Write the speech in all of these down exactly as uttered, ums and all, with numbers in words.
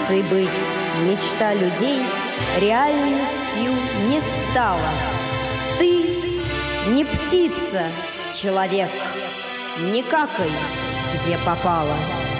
птицей быть мечта людей реальностью не стала. Ты не птица, человек, не какай, где попало.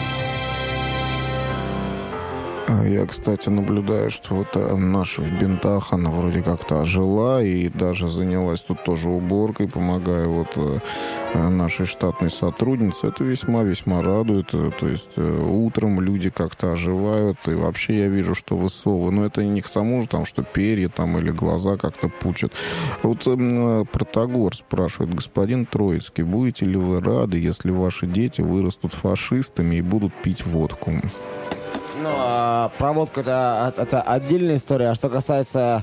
Я, кстати, наблюдаю, что вот наша в бинтах, она вроде как-то ожила и даже занялась тут тоже уборкой, помогая вот нашей штатной сотруднице. Это весьма-весьма радует. То есть утром люди как-то оживают, и вообще я вижу, что вы совы. Но это не к тому же, там, что перья там или глаза как-то пучат. Вот э, Протагор спрашивает: господин Троицкий, будете ли вы рады, если ваши дети вырастут фашистами и будут пить водку? Ну, а, про водку это, это отдельная история. А что касается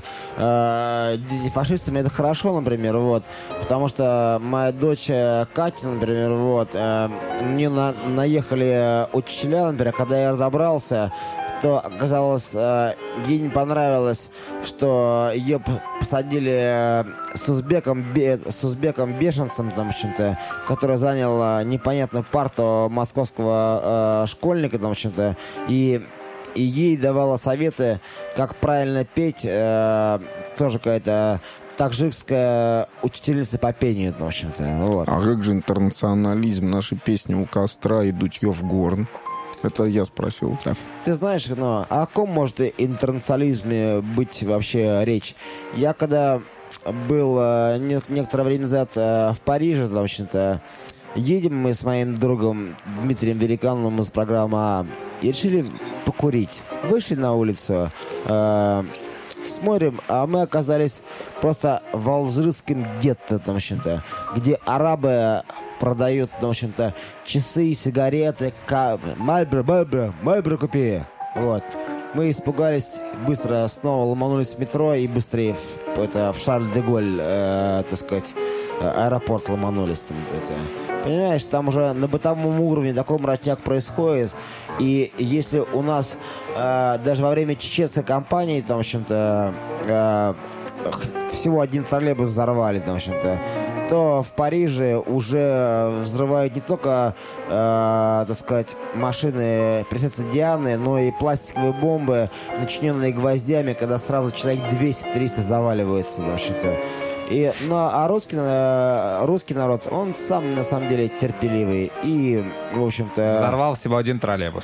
э, фашистами, это хорошо, например, вот. Потому что моя дочь Катя, например, вот, э, мне на, наехали учителя, например, когда я разобрался, то оказалось, э, ей не понравилось, что ее посадили с узбеком, бе, с узбеком бешенцем, там, в общем-то, который занял непонятную парту московского э, школьника, там, в общем-то, и, и ей давала советы, как правильно петь, э, тоже какая-то таджикская учительница по пению, в общем-то, вот. А как же интернационализм? Наши песни «У костра» и «Дутье в горн». Это я спросил, да. Ты знаешь, ну, о ком может интернационализме быть вообще речь? Я когда был э, не, некоторое время назад э, в Париже, в общем-то, едем мы с моим другом Дмитрием Великановым из программы «А» и решили покурить. Вышли на улицу, э, смотрим, а мы оказались просто в алжирском гетто, в общем-то, где арабы продают, в общем-то, часы, сигареты, мальбро, мальбро, мальбро купи. Вот. Мы испугались, быстро снова ломанулись в метро и быстрее в, это, в Шарль-де-Голь, э, так сказать, аэропорт ломанулись. Там, это. Понимаешь, там уже на бытовом уровне такой мрачняк происходит. И если у нас э, даже во время чеченской кампании, там, в общем-то, э, всего один троллейбус взорвали, там, в общем-то, то в Париже уже взрывают не только, э, так сказать, машины принцессы Дианы, но и пластиковые бомбы, начиненные гвоздями, когда сразу человек двести-триста заваливаются, в общем-то. И, ну, а русский, русский народ, он сам, на самом деле, терпеливый. И, в общем-то... Взорвал всего один троллейбус.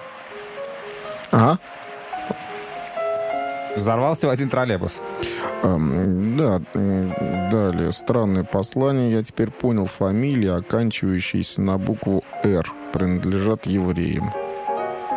Ага. Взорвал всего один троллейбус. Um, да, далее. Странное послание. Я теперь понял, фамилии, оканчивающиеся на букву «Р», принадлежат евреям.